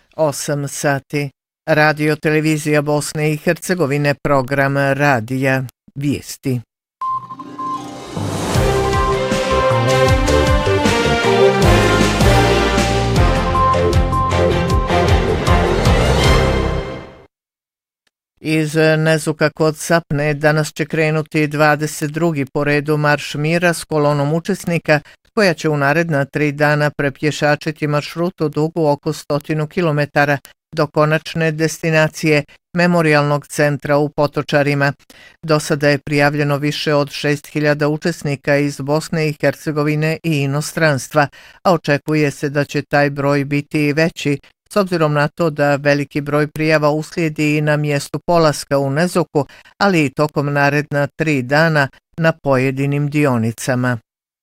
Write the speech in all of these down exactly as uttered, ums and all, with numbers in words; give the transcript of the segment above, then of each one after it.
osam sati. Radio televizija Bosne i Hercegovine, program radija Vijesti. Iz Nezuka kod Sapne danas će krenuti dvadeset drugi po redu Marš mira s kolonom učesnika koja će u naredna tri dana prepješačiti maršrutu dugu oko stotinu kilometara do konačne destinacije Memorijalnog centra u Potočarima. Do sada je prijavljeno više od šest hiljada učesnika iz Bosne i Hercegovine i inostranstva, a očekuje se da će taj broj biti i veći, s obzirom na to da veliki broj prijava uslijedi i na mjestu polaska u Nezuku, ali i tokom naredna tri dana na pojedinim dionicama.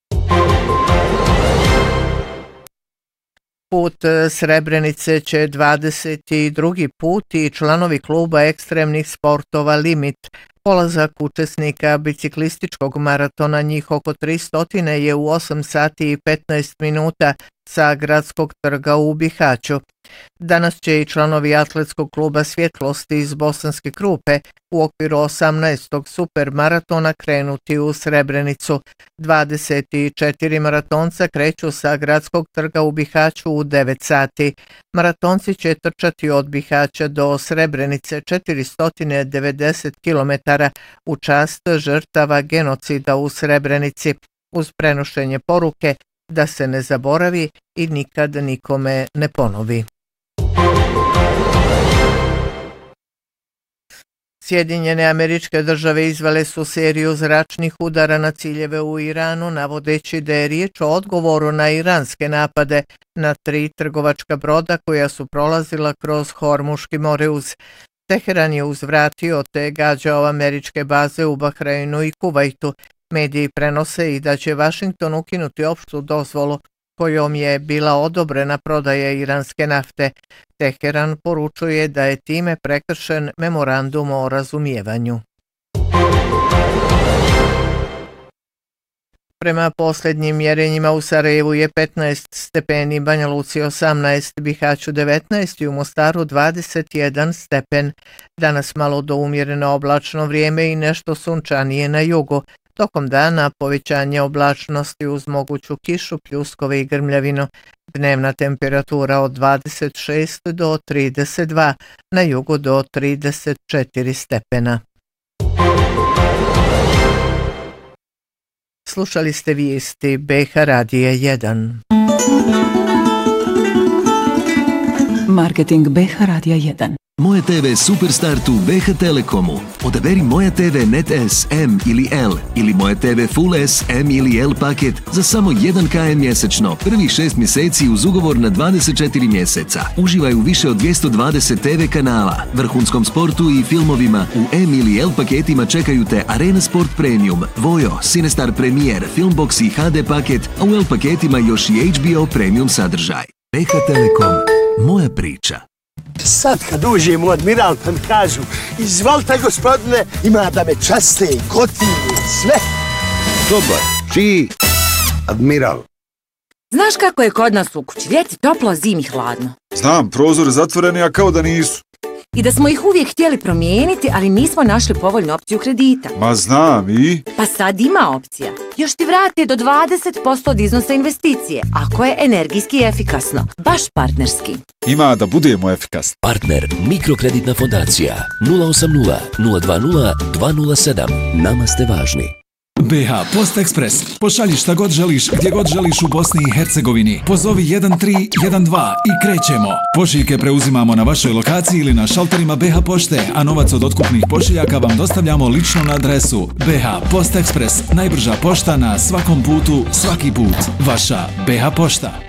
Put Srebrenice će dvadeset drugi put i članovi kluba ekstremnih sportova Limit. Polazak učesnika biciklističkog maratona, njih oko tristo, je u osam sati i petnaest minuta sa Gradskog trga u Bihaću. Danas će i članovi atletskog kluba Svjetlosti iz Bosanske Krupe u okviru osamnaestog supermaratona krenuti u Srebrenicu. dvadeset četiri maratonca kreću sa Gradskog trga u Bihaću u devet sati. Maratonci će trčati od Bihaća do Srebrenice četiristo devedeset kilometara u čast žrtava genocida u Srebrenici, uz prenošenje poruke da se ne zaboravi i nikad nikome ne ponovi. Sjedinjene Američke Države izvele su seriju zračnih udara na ciljeve u Iranu, navodeći da je riječ o odgovoru na iranske napade na tri trgovačka broda koja su prolazila kroz Hormuški moreuz. Teheran je uzvratio te gađao američke baze u Bahreinu i Kuvajtu. Mediji prenose i da će Washington ukinuti opštu dozvolu kojom je bila odobrena prodaja iranske nafte. Teheran poručuje da je time prekršen memorandum o razumijevanju. Prema posljednjim mjerenjima u Sarajevu je petnaest stepeni, Banja Luci osamnaest, Bihaću devetnaest i u Mostaru dvadeset jedan stepen. Danas malo do umjereno oblačno vrijeme i nešto sunčanije na jugu. Tokom dana povećanje oblačnosti uz moguću kišu, pljuskove i grmljavinu. Dnevna temperatura od dvadeset šest do trideset dva, na jugu do trideset četiri stepena. Slušali ste vijesti B H Radija jedan. Marketing B H Radija jedan. Moje T V Superstartu B H Telekomu. Odaberi Moja T V Net S, M ili L ili Moja T V Full S, M ili L paket za samo jedan kilometar mjesečno. Prvih šest mjeseci uz ugovor na dvadeset četiri mjeseca. Uživaj u više od dvjesto dvadeset T V kanala, vrhunskom sportu i filmovima. U M ili L paketima čekaju te Arena Sport Premium, Vojo, Cinestar Premier, Filmbox i H D paket, a u L paketima još i H B O Premium sadržaj. B H Telekom. Moja priča. Sad kad uđem u Admiral pa mi kažu izvalite gospodine, ima da me časte, gotivne, sve. Dobar, čiji? Admiral. Znaš kako je kod nas u kući, ljeti toplo, zimi hladno. Znam, prozori zatvoreni, a kao da nisu. I da smo ih uvijek htjeli promijeniti, ali nismo našli povoljnu opciju kredita. Ma znam i? Pa sad ima opcija. Još ti vrate do dvadeset posto od iznosa investicije, ako je energijski efikasno. Baš partnerski. Ima da budemo efikasni. Partner Mikrokreditna fondacija nula osam nula nula dva nula dva nula sedam. Nama ste važni. B H Post Ekspres. Pošalji šta god želiš, gdje god želiš u Bosni i Hercegovini. Pozovi jedan tri jedan dva i krećemo. Pošiljke preuzimamo na vašoj lokaciji ili na šalterima B H pošte, a novac od otkupnih pošiljaka vam dostavljamo lično na adresu. B H Post Ekspres. Najbrža pošta na svakom putu, svaki put. Vaša B H pošta.